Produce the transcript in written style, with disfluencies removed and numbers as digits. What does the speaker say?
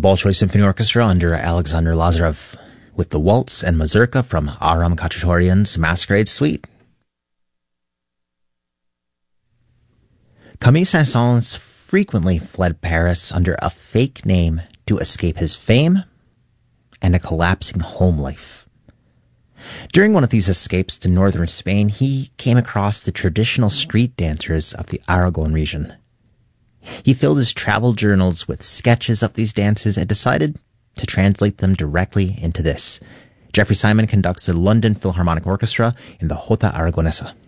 Bolshoi Symphony Orchestra under Alexander Lazarev with the waltz and mazurka from Aram Khachaturian's Masquerade Suite. Camille Saint-Saëns frequently fled Paris under a fake name to escape his fame and a collapsing home life. During one of these escapes to northern Spain, he came across the traditional street dancers of the Aragon region. He filled his travel journals with sketches of these dances and decided to translate them directly into this. Jeffrey Simon conducts the London Philharmonic Orchestra in the Jota Aragonesa.